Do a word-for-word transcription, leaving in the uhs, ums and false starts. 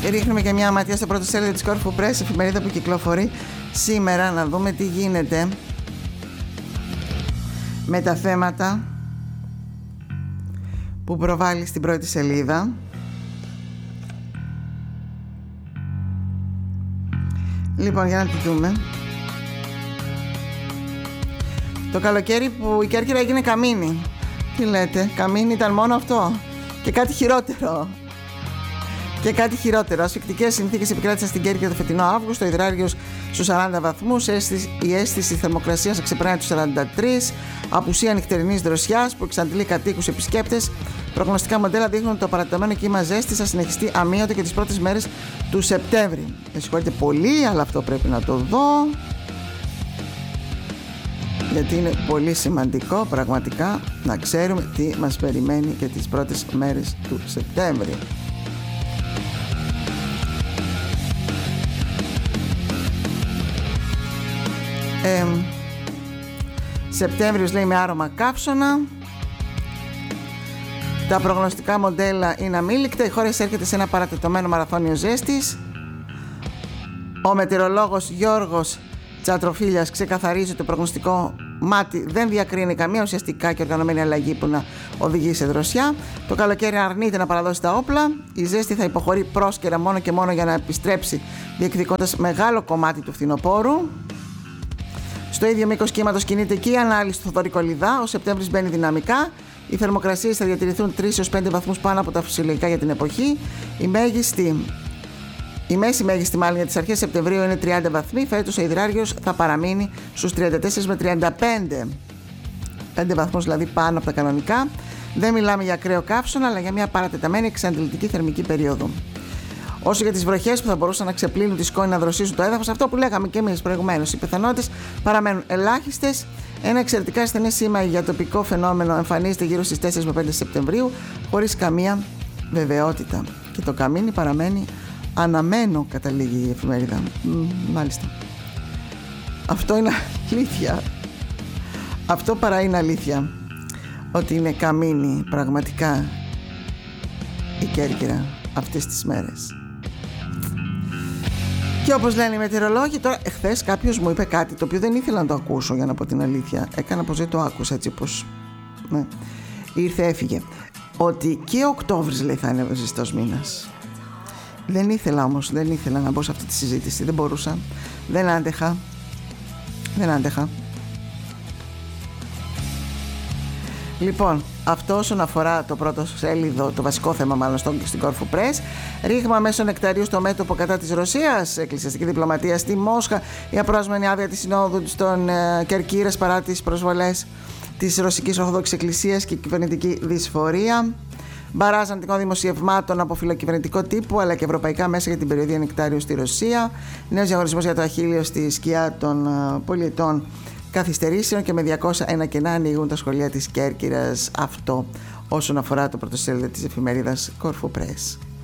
ρίχνουμε και μια ματιά στο πρώτο σέλιδο της Κόρφου Press, εφημερίδα που κυκλοφορεί σήμερα, να δούμε τι γίνεται με τα θέματα που προβάλλει στην πρώτη σελίδα. Λοιπόν, για να τη δούμε. Το καλοκαίρι που η Κέρκυρα έγινε καμίνι. Τι λέτε, καμίνι ήταν μόνο αυτό? Και κάτι χειρότερο. Και κάτι χειρότερο. Ασφικτικές συνθήκες επικράτησαν στην Κέρκυρα το φετινό Αύγουστο. Ο υδράριος στους σαράντα βαθμούς. Η αίσθηση θερμοκρασίας ξεπερνάει τους σαράντα τρεις. Απουσία νυχτερινής δροσιάς που εξαντλεί κατοίκους επισκέπτες. Προγνωστικά μοντέλα δείχνουν ότι το παρατεταμένο κύμα ζέστης θα συνεχιστεί αμύωτο και τις πρώτες μέρες του Σεπτέμβρη. Με συγχωρείτε πολύ, αλλά αυτό πρέπει να το δω, γιατί είναι πολύ σημαντικό πραγματικά να ξέρουμε τι μας περιμένει και τις πρώτες μέρες του Σεπτέμβρη. Ε, Σεπτέμβριος λέει με άρωμα καύσωνα. Τα προγνωστικά μοντέλα είναι αμήλικτα. Η χώρα έρχεται σε ένα παρατεταμένο μαραθώνιο ζέστης. Ο μετεωρολόγος Γιώργος Τσατροφίλιας ξεκαθαρίζει ότι το προγνωστικό μάτι δεν διακρίνει καμία ουσιαστικά και οργανωμένη αλλαγή που να οδηγεί σε δροσιά. Το καλοκαίρι αρνείται να παραδώσει τα όπλα. Η ζέστη θα υποχωρεί πρόσκαιρα μόνο και μόνο για να επιστρέψει, διεκδικώντας μεγάλο κομμάτι του φθινοπόρου. Στο ίδιο μήκος κύματος κινείται και η ανάλυση του Θοδωρή Κολιδά. Ο Σεπτέμβρης μπαίνει δυναμικά. Οι θερμοκρασίες θα διατηρηθούν τρεις έως πέντε βαθμούς πάνω από τα φυσιολογικά για την εποχή. Η μέγιστη, η μέση μέγιστη μάλλον για τις αρχές Σεπτεμβρίου είναι τριάντα βαθμοί. Φέτος ο υδράριος θα παραμείνει στους τριάντα τέσσερα με τριάντα πέντε. πέντε βαθμούς δηλαδή πάνω από τα κανονικά. Δεν μιλάμε για ακραίο καύσωνα, αλλά για μια παρατεταμένη εξαντλητική θερμική περίοδο. Όσο για τις βροχές που θα μπορούσαν να ξεπλύνουν τη σκόνη, να δροσίσουν το έδαφος, αυτό που λέγαμε και εμείς προηγουμένως, οι πιθανότητες παραμένουν ελάχιστες. Ένα εξαιρετικά ασθενές σήμα για τοπικό φαινόμενο εμφανίζεται γύρω στις τέσσερις με πέντε Σεπτεμβρίου, χωρίς καμία βεβαιότητα. Και το καμίνι παραμένει αναμένο, καταλήγει η εφημερίδα. Μ, μάλιστα. Αυτό είναι αλήθεια. Αυτό παρά είναι αλήθεια. Ότι είναι καμίνι πραγματικά η Κέρκυρα αυτές τις μέρες. Και όπως λένε οι μετεωρολόγοι, τώρα εχθές κάποιος μου είπε κάτι το οποίο δεν ήθελα να το ακούσω, για να πω την αλήθεια. Έκανα πως δεν το άκουσα, έτσι πως ναι. Ήρθε, έφυγε. Ότι και ο Οκτώβρης, λέει, θα είναι ζεστός μήνας. Δεν ήθελα όμως, δεν ήθελα να μπω σε αυτή τη συζήτηση. Δεν μπορούσα, δεν άντεχα. Δεν άντεχα. Λοιπόν, αυτό όσον αφορά το πρώτο σέλιδο, το βασικό θέμα μάλλον στην Κόρφου Press. Ρήγμα μέσω νεκταρίου στο μέτωπο κατά της Ρωσίας. Εκκλησιαστική διπλωματία στη Μόσχα. Η απρόσμενη άδεια της Συνόδου στον ε, Κερκύρας παρά τις προσβολές της Ρωσικής Ορθοδόξης Εκκλησίας και κυβερνητική δυσφορία. Μπαράζ αντικών δημοσιευμάτων από φιλοκυβερνητικό τύπου αλλά και ευρωπαϊκά μέσα για την περιοδία νεκτάριου στη Ρωσία. Νέος διαγωνισμός για το αχίλιο στη σκιά των ε, πολιτών καθυστερήσεων και με διακόσια ένα κενά ανοίγουν τα σχολεία της Κέρκυρας. Αυτό όσον αφορά το πρωτοσέλιδο της εφημερίδας Κόρφου Press.